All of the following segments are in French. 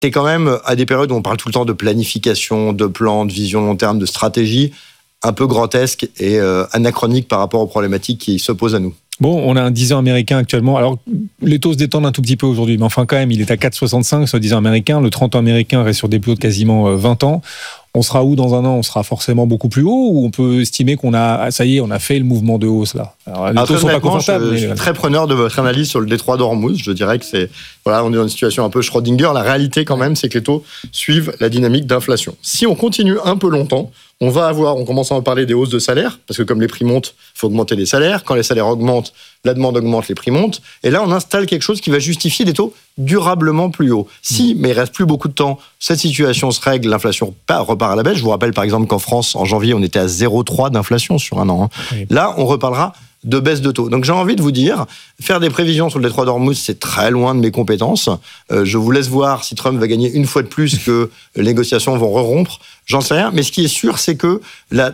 c'est quand même à des périodes où on parle tout le temps de planification, de plan, de vision long terme, de stratégie, un peu grotesque et anachronique par rapport aux problématiques qui s'opposent à nous. Bon, on a un 10 ans américain actuellement. Alors, les taux se détendent un tout petit peu aujourd'hui, mais enfin, quand même, il est à 4,65 sur le 10 ans américain. Le 30 ans américain reste sur des plus hauts de quasiment 20 ans. On sera où dans un an ? On sera forcément beaucoup plus haut, ou on peut estimer qu'on a, ça y est, on a fait le mouvement de hausse là. Alors, les taux sont pas confortables. Je suis très preneur de votre analyse sur le détroit d'Ormuz. Je dirais que on est dans une situation un peu Schrödinger. La réalité, quand même, c'est que les taux suivent la dynamique d'inflation. Si on continue un peu longtemps, on commence à en parler des hausses de salaires, parce que comme les prix montent, il faut augmenter les salaires. Quand les salaires augmentent, la demande augmente, les prix montent. Et là, on installe quelque chose qui va justifier des taux durablement plus hauts. Si, mais il reste plus beaucoup de temps, cette situation se règle, l'inflation repart à la baisse. Je vous rappelle par exemple qu'en France, en janvier, on était à 0,3 d'inflation sur un an. Oui. Là, on reparlera de baisse de taux. Donc j'ai envie de vous dire, faire des prévisions sur le détroit d'Ormuz, c'est très loin de mes compétences. Je vous laisse voir si Trump va gagner une fois de plus que les négociations vont rompre. J'en sais rien. Mais ce qui est sûr, c'est que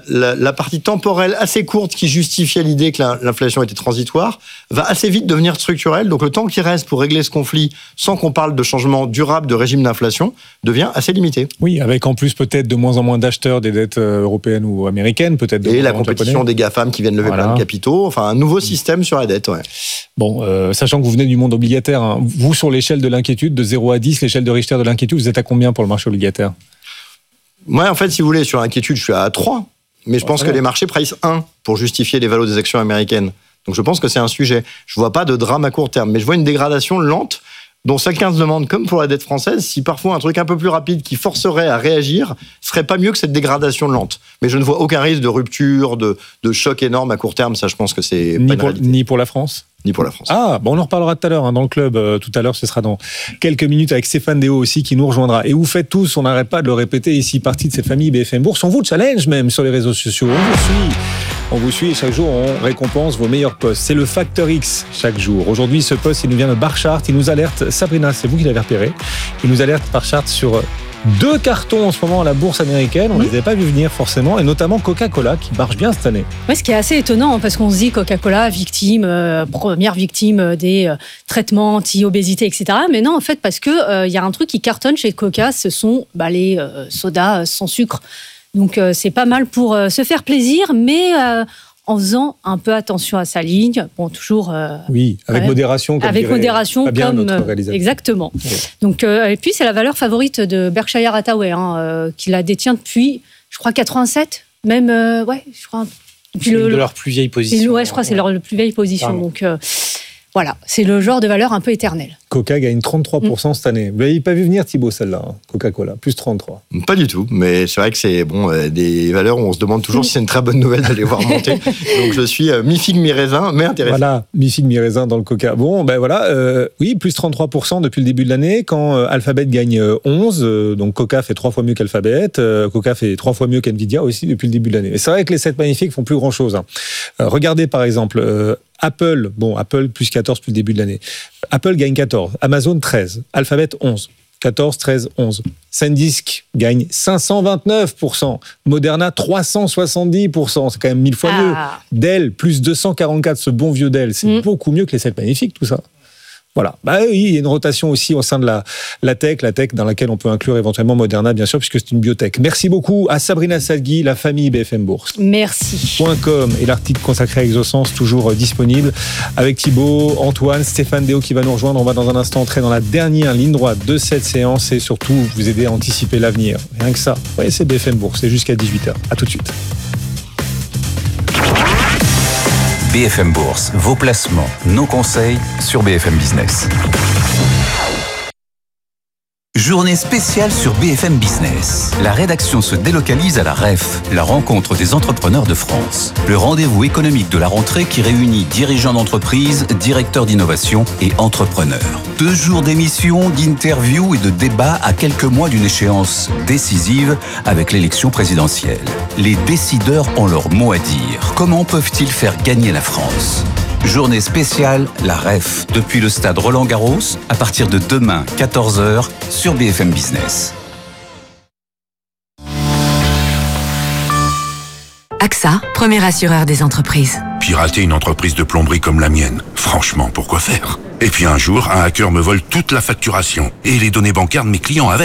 la partie temporelle assez courte qui justifiait l'idée que l'inflation était transitoire va assez vite devenir structurelle. Donc le temps qui reste pour régler ce conflit sans qu'on parle de changement durable de régime d'inflation devient assez limité. Oui, avec en plus peut-être de moins en moins d'acheteurs des dettes européennes ou américaines, peut-être. Et la compétition des GAFAM qui viennent lever plein de capitaux. Enfin, un nouveau système sur la dette, ouais. Bon, sachant que vous venez du monde obligataire, hein, vous, sur l'échelle de l'inquiétude, de 0 à 10, l'échelle de Richter de l'inquiétude, vous êtes à combien pour le marché obligataire ? Moi, en fait, si vous voulez, sur l'inquiétude, je suis à 3. Mais je pense que les marchés price 1 pour justifier les valos des actions américaines. Donc je pense que c'est un sujet. Je ne vois pas de drame à court terme, mais je vois une dégradation lente dont chacun se demande, comme pour la dette française, si parfois un truc un peu plus rapide qui forcerait à réagir serait pas mieux que cette dégradation lente. Mais je ne vois aucun risque de rupture, de choc énorme à court terme. Ça, je pense que c'est pas une réalité. Ni pour la France ? Ni pour la France. Ah, bon, on en reparlera tout à l'heure dans le club. Tout à l'heure, ce sera dans quelques minutes avec Stéphane Déo aussi qui nous rejoindra. Et vous faites tous, on n'arrête pas de le répéter ici, partie de cette famille BFM Bourse. On vous challenge même sur les réseaux sociaux. On vous suit et chaque jour, on récompense vos meilleurs posts. C'est le Facteur X chaque jour. Aujourd'hui, ce post, il nous vient de Barchart. Il nous alerte, Sabrina, c'est vous qui l'avez repéré. Il nous alerte Barchart sur 2 cartons en ce moment à la bourse américaine. On ne les avait pas vu venir forcément, et notamment Coca-Cola qui marche bien cette année. Ouais, ce qui est assez étonnant, parce qu'on se dit Coca-Cola, première victime des traitements anti-obésité, etc. Mais non, en fait, parce que y a un truc qui cartonne chez Coca, ce sont les sodas sans sucre. Donc c'est pas mal pour se faire plaisir, mais en faisant un peu attention à sa ligne. Bon, toujours. Oui, avec modération. Avec modération, Fabien, comme notre réalisateur. Exactement. Oui. Donc, et puis c'est la valeur favorite de Berkshire Hathaway, qui la détient depuis, je crois, 87. Même, je crois. Depuis de leur plus vieille position. Ouais, je crois que c'est leur plus vieille position. Pardon. Donc voilà, c'est le genre de valeur un peu éternelle. Coca gagne 33% cette année. Vous l'avez pas vu venir, Thibaut, celle-là, Coca-Cola, plus 33. Pas du tout, mais c'est vrai que c'est des valeurs où on se demande toujours si c'est une très bonne nouvelle d'aller voir monter. Donc je suis mi-figue, mi-raisin, mais intéressé. Voilà, mi-figue, mi-raisin dans le Coca. Bon, ben voilà, oui, plus 33% depuis le début de l'année, quand Alphabet gagne 11, donc Coca fait 3 fois mieux qu'Alphabet, Coca fait 3 fois mieux qu'Nvidia aussi depuis le début de l'année. Et c'est vrai que les 7 magnifiques font plus grand-chose. Regardez par exemple... Apple plus 14 depuis le début de l'année. Apple gagne 14, Amazon 13, Alphabet 11, 14, 13, 11. SanDisk gagne 529%, Moderna 370%, c'est quand même 1000 fois mieux. Dell plus 244, ce bon vieux Dell, c'est beaucoup mieux que les 7 magnifiques tout ça. Voilà. Bah oui, il y a une rotation aussi au sein de la tech dans laquelle on peut inclure éventuellement Moderna, bien sûr, puisque c'est une biotech. Merci beaucoup à Sabrina Salgui, la famille BFM Bourse. Merci. .com et l'article consacré à Exosens, toujours disponible, avec Thibaut, Antoine, Stéphane Déo qui va nous rejoindre. On va dans un instant entrer dans la dernière ligne droite de cette séance et surtout vous aider à anticiper l'avenir. Rien que ça. Oui, c'est BFM Bourse, c'est jusqu'à 18h. À tout de suite. BFM Bourse, vos placements, nos conseils sur BFM Business. Journée spéciale sur BFM Business. La rédaction se délocalise à la REF, la rencontre des entrepreneurs de France. Le rendez-vous économique de la rentrée qui réunit dirigeants d'entreprise, directeurs d'innovation et entrepreneurs. 2 jours d'émissions, d'interviews et de débats à quelques mois d'une échéance décisive avec l'élection présidentielle. Les décideurs ont leur mot à dire. Comment peuvent-ils faire gagner la France ? Journée spéciale, la REF, depuis le stade Roland-Garros, à partir de demain, 14h, sur BFM Business. AXA, premier assureur des entreprises. Pirater une entreprise de plomberie comme la mienne, franchement, pourquoi faire ? Et puis un jour, un hacker me vole toute la facturation et les données bancaires de mes clients avec.